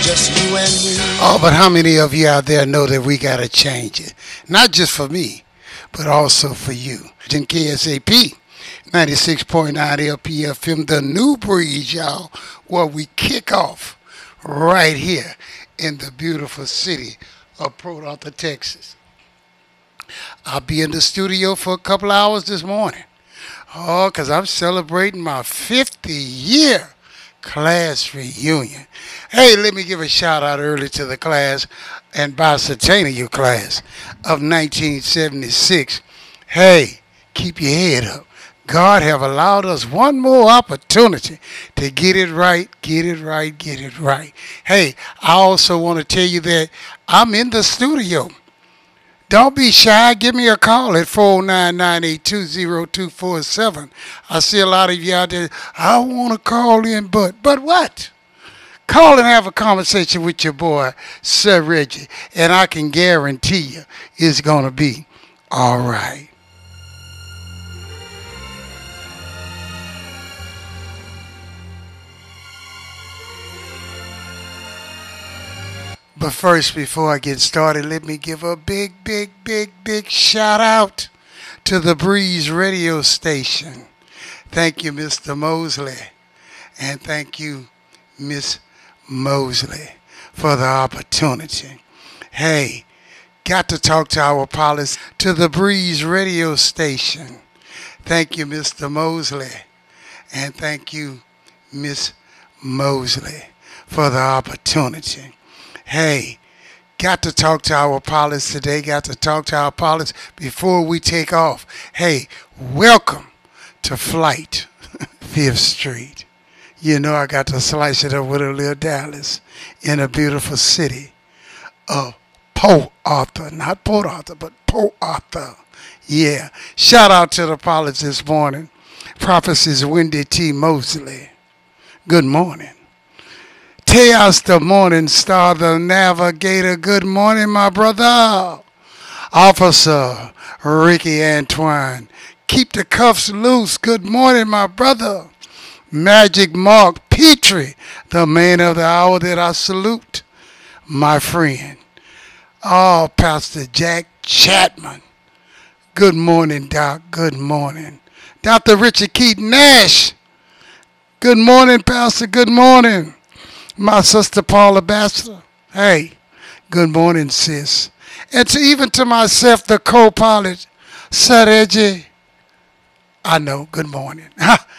just you and me. Oh, but how many of you out there know that we got to change it? Not just for me, but also for you. In KSAP 96.9 LPFM, the new breeze, y'all, where we kick off right here in the beautiful city of Port Arthur, Texas. I'll be in the studio for a couple hours this morning. Oh, because I'm celebrating my 50-year class reunion. Hey, let me give a shout out early to the class and bicentennial class of 1976. Hey, keep your head up. God have allowed us one more opportunity to get it right, get it right, get it right. Hey, I also want to tell you that I'm in the studio. Don't be shy. Give me a call at 409-982-0247. I see a lot of you out there. I want to call in, but what? Call and have a conversation with your boy, Sir Reggie, and I can guarantee you it's going to be all right. But first, before I get started, let me give a big shout out to the Breeze radio station. Thank you, Mr. Mosley. And thank you, Miss Mosley, for the opportunity. Hey, got to talk to our pilots to the Breeze radio station. Thank you, Mr. Mosley. And thank you, Miss Mosley, for the opportunity. Hey, got to talk to our pilots today. Got to talk to our pilots before we take off. Hey, welcome to Flight 5th Street. You know I got to slice it up with a little Dallas in a beautiful city of Port Arthur. Not Port Arthur, but Port Arthur. Yeah. Shout out to the pilots this morning. Prophecies Wendy T. Mosley. Good morning. Teos, the morning star, the navigator. Good morning, my brother. Officer Ricky Antoine. Keep the cuffs loose. Good morning, my brother. Magic Mark Petrie, the man of the hour that I salute, my friend. Oh, Pastor Jack Chapman. Good morning, Doc. Good morning. Dr. Richard Keaton Nash. Good morning, Pastor. Good morning. My sister Paula Bassler. Hey, good morning, sis. And even to myself, the co-pilot, Sir Reggie. I know, good morning.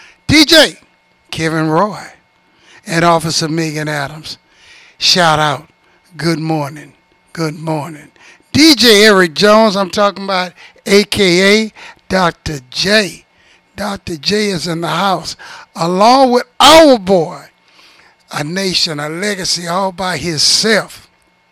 DJ Kevin Roy and Officer Megan Adams. Shout out. Good morning. Good morning. DJ Eric Jones, I'm talking about, a.k.a. Dr. J. Dr. J is in the house, along with our boy, a nation, a legacy all by himself.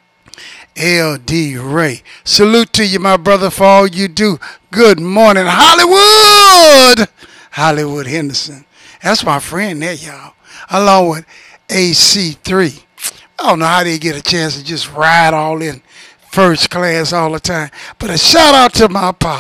L.D. Ray. Salute to you, my brother, for all you do. Good morning, Hollywood. Hollywood Henderson. That's my friend there, y'all. Along with AC3. I don't know how they get a chance to just ride all in first class all the time. But a shout out to my pop.